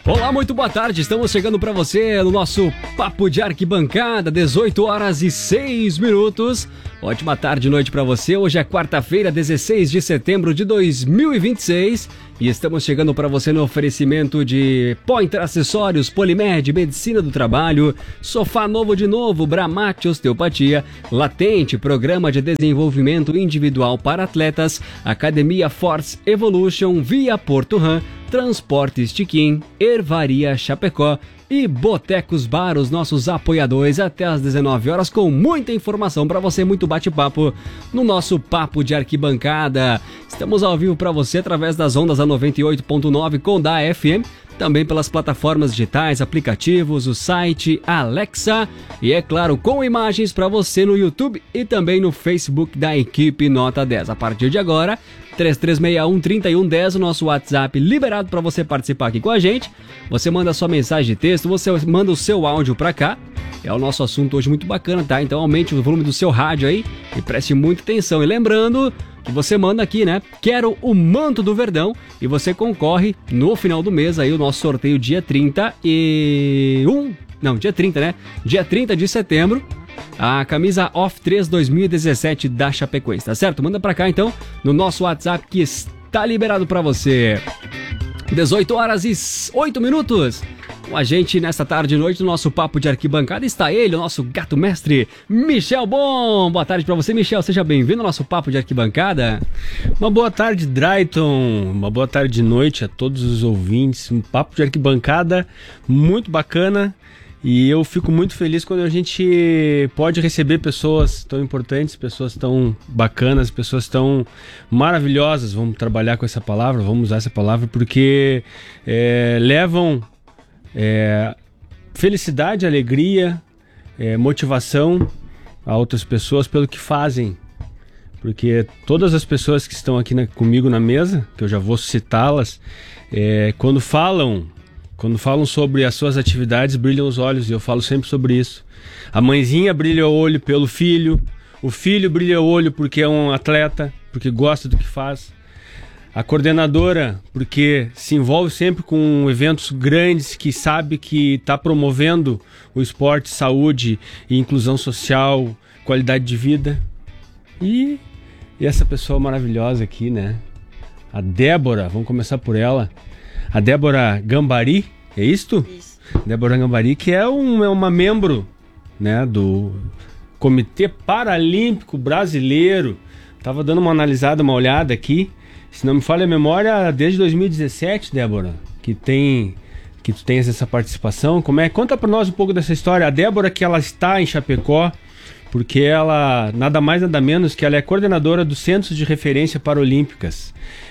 Olá, muito boa tarde. Estamos chegando para você no nosso Papo de Arquibancada, 18h06. Ótima tarde e noite para você. Hoje é quarta-feira, 16 de setembro de 2026 e estamos chegando para você no oferecimento de Pointer Acessórios, Polimed, Medicina do Trabalho, Sofá Novo de Novo, Bramate Osteopatia, Latente, Programa de Desenvolvimento Individual para Atletas, Academia Force Evolution, Via Porto Ram, Transportes Tiquim, Ervaria Chapecó e Botecos Bar, os nossos apoiadores, até às 19 horas com muita informação para você, muito bate-papo no nosso Papo de Arquibancada. Estamos ao vivo para você através das ondas da 98.9 com da FM, também pelas plataformas digitais, aplicativos, o site, Alexa e, é claro, com imagens para você no YouTube e também no Facebook da equipe Nota 10. A partir de agora, 3361-3110, o nosso WhatsApp liberado para você participar aqui com a gente. Você manda sua mensagem de texto, você manda o seu áudio para cá. É o nosso assunto hoje muito bacana, tá? Então aumente o volume do seu rádio aí e preste muita atenção. E lembrando que você manda aqui, né? Quero o manto do Verdão e você concorre no final do mês aí, o nosso sorteio dia 30 de setembro. A camisa Off 3 2017 da Chapecoense, tá certo? Manda pra cá então no nosso WhatsApp que está liberado pra você. 18h08. Com a gente nesta tarde e noite no nosso Papo de Arquibancada está ele, o nosso gato mestre, Michel Bom. Boa tarde pra você, Michel. Seja bem-vindo ao nosso Papo de Arquibancada. Uma boa tarde, Drayton. Uma boa tarde de noite a todos os ouvintes. Um Papo de Arquibancada muito bacana. E eu fico muito feliz quando a gente pode receber pessoas tão importantes, pessoas tão bacanas, pessoas tão maravilhosas. Vamos trabalhar com essa palavra, vamos usar essa palavra, porque levam felicidade, alegria, motivação a outras pessoas pelo que fazem. Porque todas as pessoas que estão aqui comigo na mesa, que eu já vou citá-las, quando falam sobre as suas atividades, brilham os olhos, e eu falo sempre sobre isso. A mãezinha brilha o olho pelo filho, o filho brilha o olho porque é um atleta, porque gosta do que faz. A coordenadora, porque se envolve sempre com eventos grandes, que sabe que está promovendo o esporte, saúde e inclusão social, qualidade de vida. E essa pessoa maravilhosa aqui, né? A Débora, vamos começar por ela. A Débora Gambari, é isto? Isso. Débora Gambari, que é uma membro, né, do Comitê Paralímpico Brasileiro. Tava dando uma analisada, uma olhada aqui. Se não me falha a memória, desde 2017, Débora, que tu tens essa participação. Conta para nós um pouco dessa história. A Débora, que ela está em Chapecó, porque ela, nada mais nada menos que ela é coordenadora dos Centros de Referência Paralímpicas.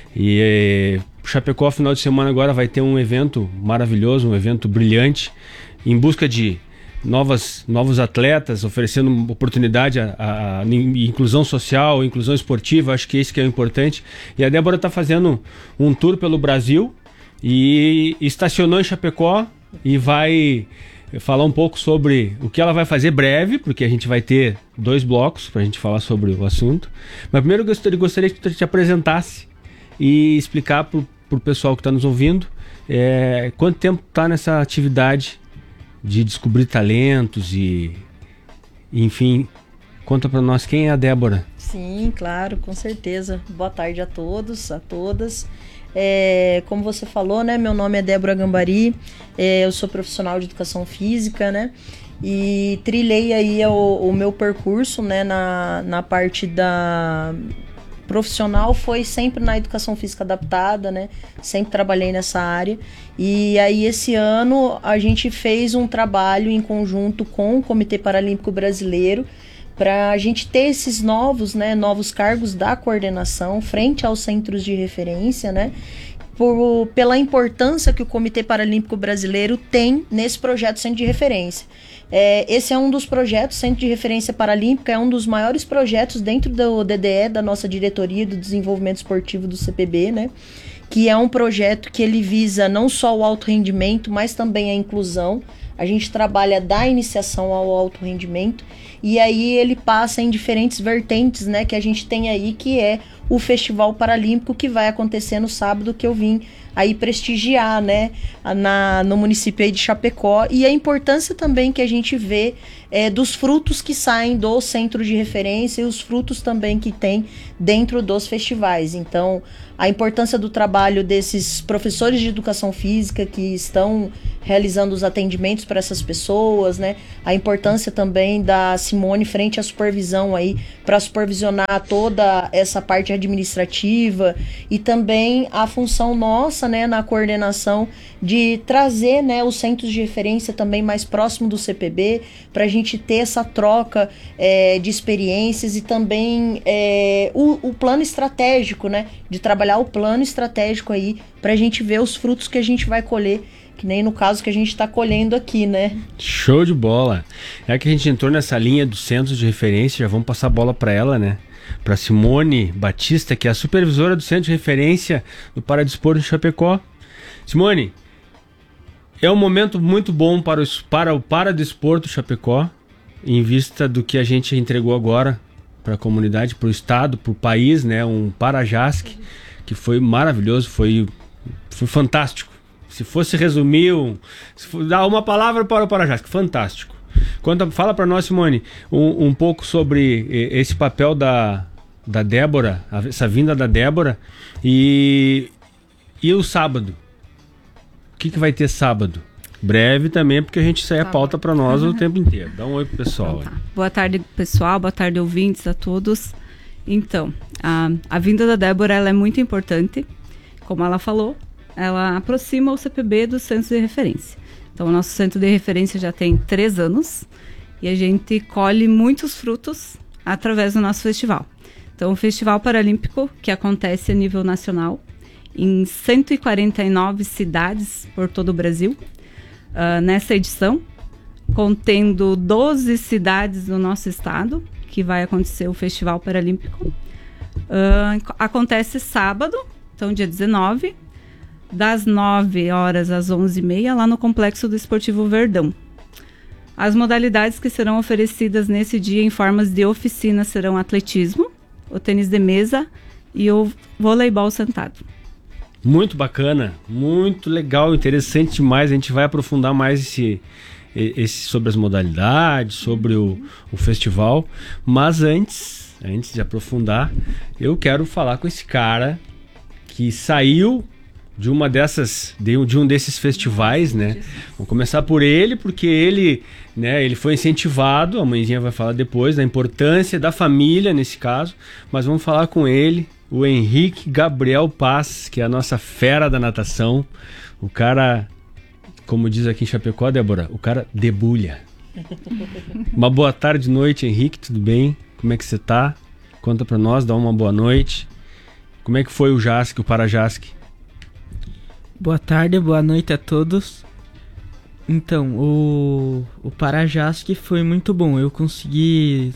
E Chapecó, final de semana agora, vai ter um evento maravilhoso, um evento brilhante, em busca de novos atletas, oferecendo oportunidade a inclusão social, inclusão esportiva. Acho que isso que é importante. E a Débora está fazendo um tour pelo Brasil e estacionou em Chapecó e vai falar um pouco sobre o que ela vai fazer breve, porque a gente vai ter 2 blocos para a gente falar sobre o assunto. Mas primeiro eu gostaria que tu te apresentasse e explicar para o pessoal que está nos ouvindo quanto tempo está nessa atividade de descobrir talentos e enfim, conta para nós quem é a Débora. Sim, claro, com certeza. Boa tarde a todos, a todas. Como você falou, né, meu nome é Débora Gambari, eu sou profissional de educação física, né, e trilhei aí o meu percurso, né, na parte da profissional, foi sempre na educação física adaptada, né? Sempre trabalhei nessa área. E aí esse ano a gente fez um trabalho em conjunto com o Comitê Paralímpico Brasileiro para a gente ter esses novos cargos da coordenação frente aos centros de referência, né? Pela importância que o Comitê Paralímpico Brasileiro tem nesse projeto Centro de Referência. Esse é um dos projetos, Centro de Referência Paralímpica, é um dos maiores projetos dentro do DDE, da nossa diretoria do desenvolvimento esportivo do CPB, né? Que é um projeto que ele visa não só o alto rendimento, mas também a inclusão. a gente trabalha da iniciação ao alto rendimento, e aí ele passa em diferentes vertentes, né, que a gente tem aí, que é o Festival Paralímpico, que vai acontecer no sábado, que eu vim aí prestigiar, né, no município aí de Chapecó, e a importância também que a gente vê dos frutos que saem do centro de referência e os frutos também que tem dentro dos festivais. Então, a importância do trabalho desses professores de educação física que estão realizando os atendimentos para essas pessoas, né? A importância também da Simone frente à supervisão aí, para supervisionar toda essa parte administrativa, e também a função nossa, né, na coordenação de trazer, né, os centros de referência também mais próximo do CPB, para a gente ter essa troca de experiências, e também o plano estratégico, né, de trabalhar o plano estratégico aí, para a gente ver os frutos que a gente vai colher, que nem no caso que a gente está colhendo aqui, né? Show de bola! É que a gente entrou nessa linha dos centros de referência, já vamos passar a bola para ela, né? Para Simone Batista, que é a supervisora do centro de referência do Paradesporto de Chapecó. Simone, é um momento muito bom para o Paradesporto Chapecó, em vista do que a gente entregou agora para a comunidade, para o estado, para o país, né? Um Parajasc, que foi maravilhoso, foi fantástico. Se fosse resumir, dar uma palavra para o Parajasc, fantástico. Fala para nós, Simone, um pouco sobre esse papel da Débora, essa vinda da Débora, e o sábado. O que vai ter sábado? Breve também, porque a gente sai a pauta para nós o tempo inteiro. Dá um oi pro pessoal. Então, tá. Boa tarde, pessoal. Boa tarde, ouvintes, a todos. Então, a vinda da Débora, ela é muito importante. Como ela falou, ela aproxima o CPB dos centros de referência. Então, o nosso centro de referência já tem 3 anos e a gente colhe muitos frutos através do nosso festival. Então, o Festival Paralímpico, que acontece a nível nacional, em 149 cidades por todo o Brasil. Nessa edição, contendo 12 cidades do nosso estado, que vai acontecer o Festival Paralímpico. Acontece sábado, então dia 19, das 9 horas às 11h30, lá no Complexo do Esportivo Verdão. As modalidades que serão oferecidas nesse dia em formas de oficina serão atletismo, o tênis de mesa e o voleibol sentado. Muito bacana, muito legal, interessante demais. A gente vai aprofundar mais sobre as modalidades, sobre o festival. Mas antes de aprofundar, eu quero falar com esse cara que saiu de um desses festivais, né? Vamos começar por ele, porque ele foi incentivado. A mãezinha vai falar depois da importância da família nesse caso, mas vamos falar com ele, o Henrique Gabriel Paz, que é a nossa fera da natação. O cara, como diz aqui em Chapecó, Débora, o cara debulha. Uma boa tarde, noite, Henrique, tudo bem? Como é que você tá? Conta pra nós, dá uma boa noite. Como é que foi o Parajasc? Boa tarde, boa noite a todos. Então, o Parajasc foi muito bom. Eu consegui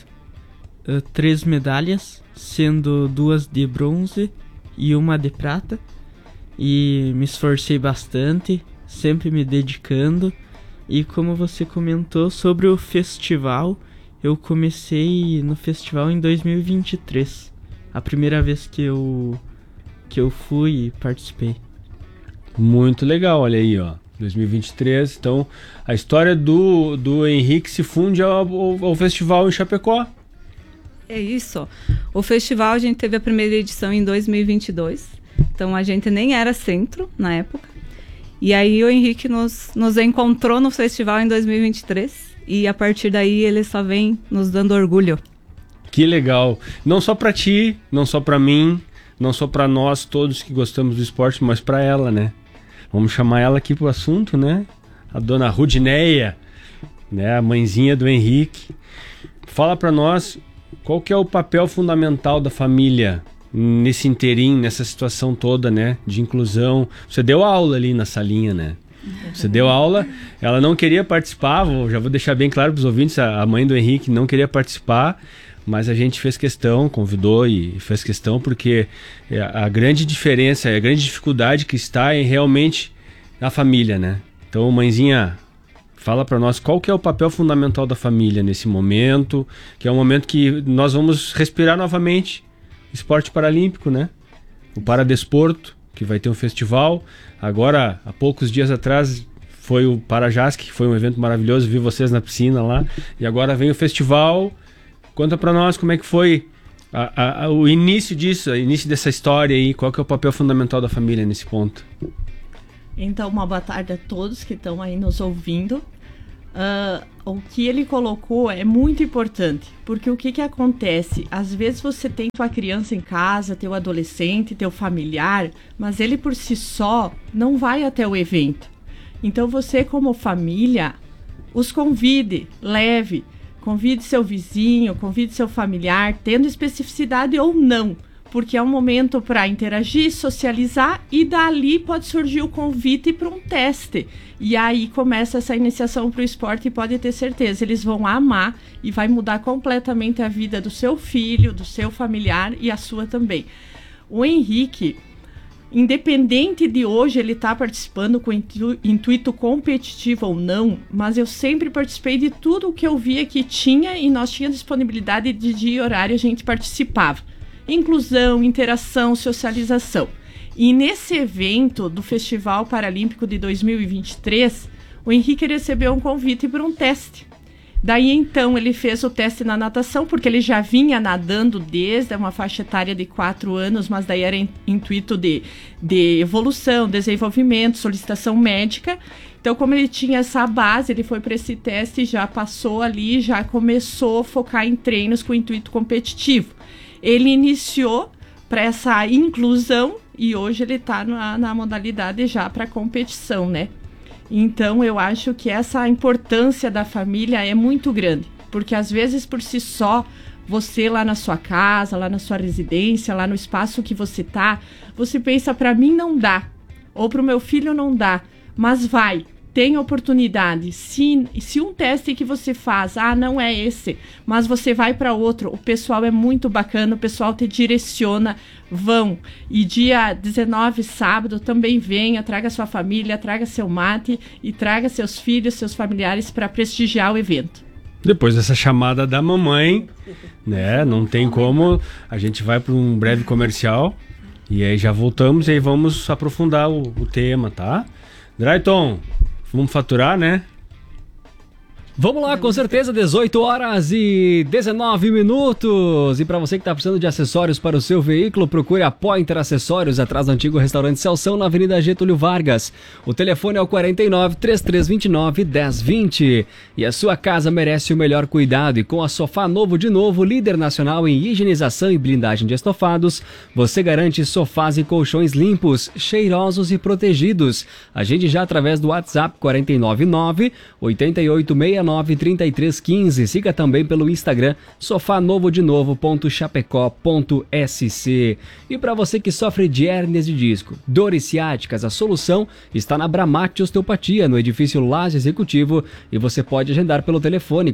3 medalhas, sendo 2 de bronze e 1 de prata. E me esforcei bastante, sempre me dedicando. E como você comentou sobre o festival, eu comecei no festival em 2023. A primeira vez que eu fui e participei. Muito legal, olha aí, ó. 2023, então a história do Henrique se funde ao festival em Chapecó. É isso. O festival, a gente teve a primeira edição em 2022, então a gente nem era centro na época. E aí o Henrique nos encontrou no festival em 2023 e a partir daí ele só vem nos dando orgulho. Que legal. Não só pra ti, não só pra mim, não só pra nós todos que gostamos do esporte, mas pra ela, né? Vamos chamar ela aqui pro assunto, né? A dona Rudineia, né? A mãezinha do Henrique. Fala pra nós qual que é o papel fundamental da família nesse inteirinho, nessa situação toda, né? De inclusão. Você deu aula ali na salinha, né? Você deu aula, ela não queria participar, já vou deixar bem claro pros ouvintes, a mãe do Henrique não queria participar, mas a gente fez questão, convidou e fez questão, porque a grande diferença, a grande dificuldade que está é realmente na família, né? Então, mãezinha, Fala para nós qual que é o papel fundamental da família nesse momento, que é um momento que nós vamos respirar novamente esporte paralímpico, né? O Paradesporto, que vai ter um festival. Agora, há poucos dias atrás, foi o Parajasc, que foi um evento maravilhoso, vi vocês na piscina lá. E agora vem o festival. Conta para nós como é que foi o início disso, o início dessa história aí, qual que é o papel fundamental da família nesse ponto. Então, uma boa tarde a todos que estão aí nos ouvindo. O que ele colocou é muito importante, porque o que acontece? Às vezes você tem tua criança em casa, teu adolescente, teu familiar, mas ele por si só não vai até o evento. Então você, como família, os convide, leve, convide seu vizinho, convide seu familiar, tendo especificidade ou não, porque é um momento para interagir, socializar, e dali pode surgir o convite para um teste. E aí começa essa iniciação para o esporte, e pode ter certeza, eles vão amar e vai mudar completamente a vida do seu filho, do seu familiar e a sua também. O Henrique, independente de hoje ele estar participando com intuito competitivo ou não, mas eu sempre participei de tudo o que eu via que tinha, e nós tínhamos disponibilidade de dia e horário, a gente participava. Inclusão, interação, socialização. E nesse evento do Festival Paralímpico de 2023, o Henrique recebeu um convite para um teste. Daí então ele fez o teste na natação, porque ele já vinha nadando desde uma faixa etária de 4 anos, mas daí era intuito de evolução, desenvolvimento, solicitação médica. Então, como ele tinha essa base, ele foi para esse teste, já passou ali, já começou a focar em treinos com intuito competitivo. Ele iniciou para essa inclusão e hoje ele está na modalidade já para competição, né? Então, eu acho que essa importância da família é muito grande, porque às vezes por si só, você lá na sua casa, lá na sua residência, lá no espaço que você tá, você pensa, para mim não dá, ou para o meu filho não dá, mas vai. Tem oportunidade. Se um teste que você faz, não é esse, mas você vai para outro, o pessoal é muito bacana, o pessoal te direciona, vão. E dia 19, sábado, também venha, traga sua família, traga seu mate e traga seus filhos, seus familiares para prestigiar o evento. Depois dessa chamada da mamãe, né, não tem como, a gente vai para um breve comercial e aí já voltamos e aí vamos aprofundar o tema, tá? Drayton, vamos faturar, né? Vamos lá, com certeza, 18 horas e 19 minutos. E para você que está precisando de acessórios para o seu veículo, procure a Pointer Acessórios, atrás do antigo restaurante Celção, na Avenida Getúlio Vargas. O telefone é o 49-3329-1020. E a sua casa merece o melhor cuidado. E com a Sofá Novo de Novo, líder nacional em higienização e blindagem de estofados, você garante sofás e colchões limpos, cheirosos e protegidos. Agende já através do WhatsApp 499-8869-3315. Siga também pelo Instagram sofanova-de-novo.chapecó.sc. E para você que sofre de hérnias de disco, dores ciáticas, a solução está na Bramate Osteopatia, no edifício Laje Executivo, e você pode agendar pelo telefone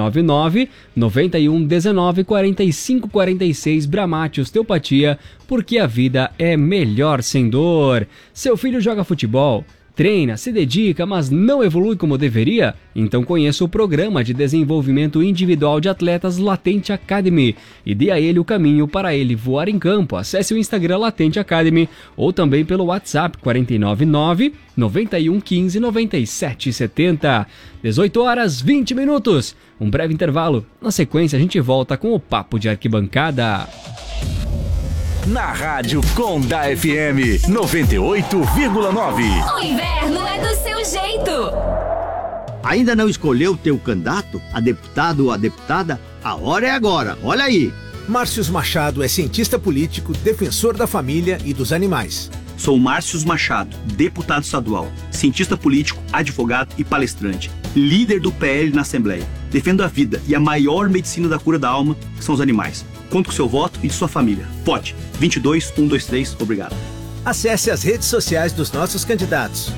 499-9119-4546. Bramate Osteopatia, porque a vida é melhor sem dor. Seu filho joga futebol, treina, se dedica, mas não evolui como deveria? Então conheça o programa de desenvolvimento individual de atletas Latente Academy e dê a ele o caminho para ele voar em campo. Acesse o Instagram Latente Academy ou também pelo WhatsApp 499-9115-9770. 18 horas 20 minutos. Um breve intervalo. Na sequência a gente volta com o Papo de Arquibancada. Na Rádio Conda FM 98,9. O inverno é do seu jeito. Ainda não escolheu teu candidato a deputado ou a deputada? A hora é agora, olha aí. Márcios Machado é cientista político, defensor da família e dos animais. Sou Márcios Machado, deputado estadual, cientista político, advogado e palestrante, líder do PL na Assembleia. Defendo a vida e a maior medicina da cura da alma, que são os animais. Conto com seu voto e de sua família. Vote 22123, obrigado. Acesse as redes sociais dos nossos candidatos.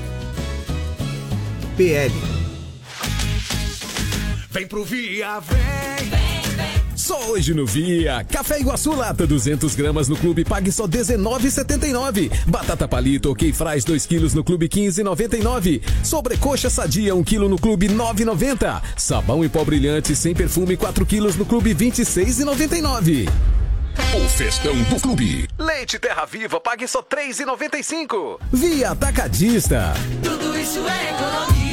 PL. Vem pro Via, vem. Só hoje no Via. Café Iguaçu Lata 200 gramas no Clube pague só R$19,79. Batata palito ok fries 2 quilos no Clube 15,99. Sobrecoxa sadia 1 quilo no Clube 9,90. Sabão em pó brilhante sem perfume 4 quilos no Clube 26,99. O festão do Clube. Leite Terra Viva pague só R$3,95. Via Atacadista. Tudo isso é economia.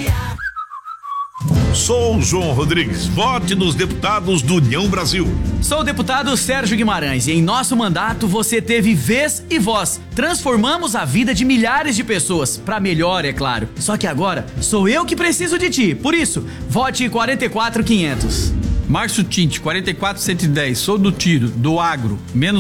Sou o João Rodrigues. Vote nos deputados do União Brasil. Sou o deputado Sérgio Guimarães e em nosso mandato você teve vez e voz. Transformamos a vida de milhares de pessoas, pra melhor, é claro. Só que agora sou eu que preciso de ti. Por isso, vote 44500. Márcio Tinte, 44110. Sou do tiro, do agro, menos